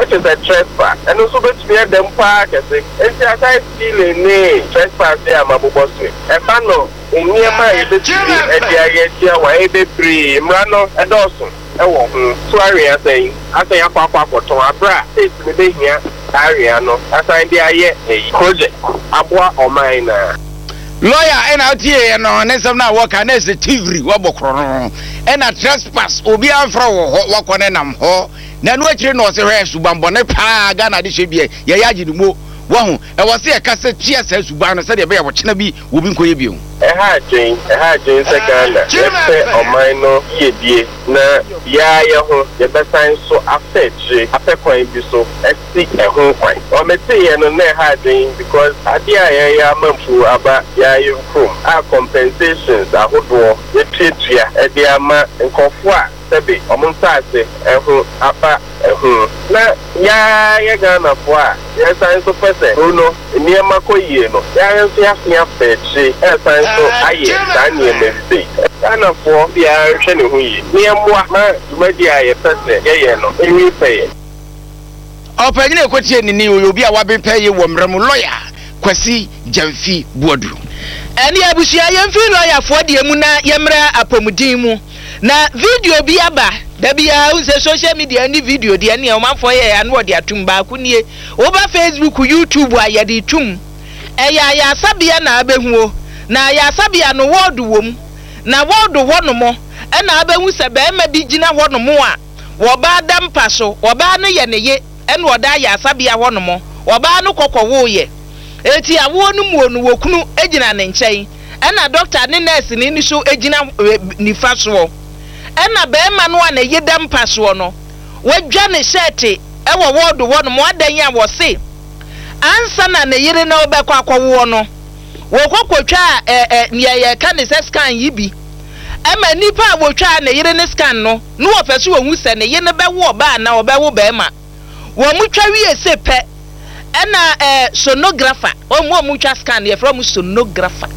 which is a trespass. And also bet me at them park and say, and I still a name trespass there, my boss. And I know in near my baby and the idea why baby Mrano and Dawson. Sorry, I say a papa for Tomabra. It's me here, Ariano. As I did a project, Abwa or mine. Lawyer and out here and on as of now work and as the TV wabokron and a trespass will be out for walk on and ho. Then what you know, the rest of Bambone Pagana Dishibia, Yaji Mo. Wow, I was here, Cassette Cheers as Subana said, a bear watching a bee, Wubin Koybu. A hard Jane, second, let's say, or minor, ye, na, ya, the best time so after after coin be so, stick a home coin. Or may say, and a hard Jane because I dear, I am about ya, from our compensations, I would walk the tree, a dear man, and Kofwa. Sebi omunsase apa na ya gana kwa ya sanso pese uno niema koyie no ya nso ya fia fechi sanso aye danie mezi ana fo bia hwe ne ho yi niemwa ma dumadi aye pese ye no emi peye opanyine ekotie ni obi a wabe peye wo mremu lawyer Kwasi Jamfi Buodu eni abusia yemfi lawyer fo de mu na yemra apomudin mu na video bi aba da bia use social media ni video de ne o manfo ye ya no de atum ba kunie oba Facebook YouTube a ye de tum ya sabia na abehu na ya sabia no word wom na word ho no mo e na abehu se be ma bi gina ho no mo a wo ba da mpa so wo ba no ye ne ye e no da ya sabia ho no mo wo ba no kokkowo ye eti awo no mu onu wokunu egina ne nchen e na doctor ne nurse ni so egina nifa so ena be ma no na yedam paso no wadwa ne shirt e wo word wo no mo adan ya wo se ansa na ne yire na obekwa akwo no wo kokotwa ye ka ne scan yibi ema nipa wotwa ne yire ne scan no no wo pese wo hu se ne ye ne be wo ba na obewo be ma wo mutwa wie se pe ena sonographer o mo mutwa scan ye from sonographer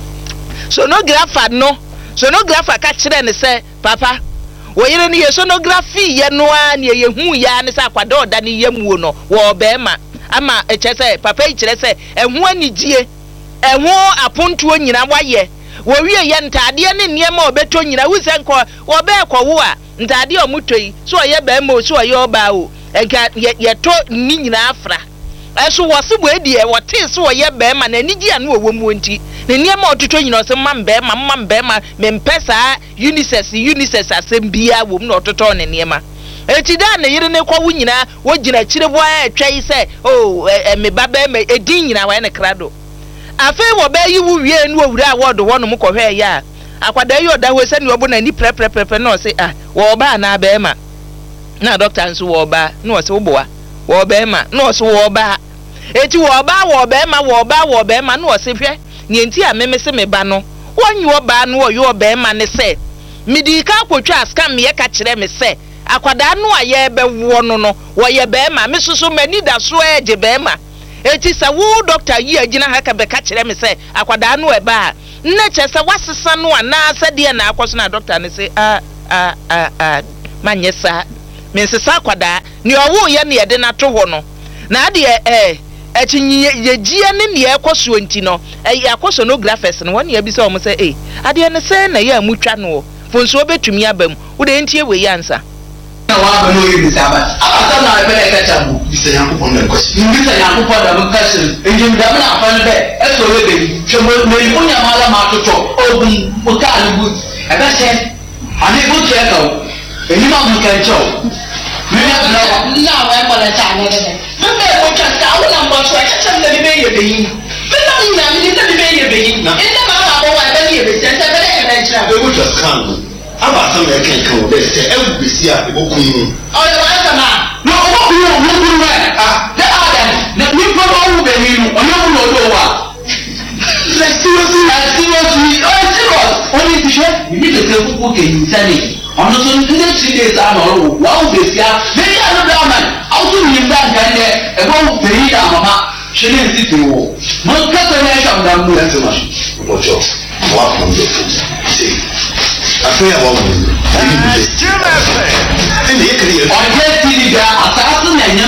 sonographer ka kire ne se papa wo yire ne sonography ye no a ne ye hu ya ne se akwada oda ne yamuo no wo be ma ama eche se papa i kire se ehu anigye ehu apontuo nyina waye wo wie ye ntade ne niema obeto nyina hu se nko wo be ekwo a ntade omutoi so ye be ma so ye oba o ega ye to ni nyina afra eso wo se bo edi e wo te so ye be ma na anigye anu wo mu nti ne niema ototo nyina so mambe ma mempesa unisex asembia wo mu na ototo ne niema eti da ne yire ne kwa wu nyina wo gina kire bo a twai se me baba me edin nyina wa ne krado afi wo ba yi wu wie nu owura award wo no mu ko hwe ya akwada yi oda ho se ne obo na ni pre no se wo ba na ba ma na doctor nso wo ba no se wo boa wo ba ma no se wo ba eti wo ba ma no se hwe ni enti a meme se me ba no wonyi wo ba no wo yo ba ma ne se midi ka kwotwa scam me ka kire me se akwada no aye be wo no wo ye be ma me susu mani da so eje be ma eti se wo doctor yi agina ha ka be ka kire me se akwada no e ba nne che se wasesa no ana se de na akwaso na doctor ne se manyesa me se sa akwada ni owo ye ne ye de na to ho no na de etinyi yegie ne ne ekoso nti no akoso no graphers no won ye bi se o mo se ade ne se na ye amutwa no fonso obetumi abam wo de ntie we yansa na wa ba no yi bisaba abata na be na kacha bu bisa yakupon na kwasi bisa yakupon da mun kashi enjim da mun afan be eso we be chemo me unya mala ma toto ogun o ka alugu ebe se ani bu che ka eni ma mun kan cho me na wa mo la ta ne de me be mo cha ta wo na mo so cha na be ye be yin me na ni na ni na be ye be yin enda ma ma bo wa be ye be se se be ye na chira be wo cha kan aba some e kan kan be se e wu besi a e bokun mu o ye wa sama no o bokun we the adam na ni ko wu be ni mu o ye mu lo wa seriously only to show you need to tell people ke insani ono so ndé 3 days a no wa wu besi a me ya no da man auto ni nda kan de e bo be yi da mama shele nsi ti wo mo ka so ya ka nda mu ya so ma mo cho wa ko ndo see after a while, I'm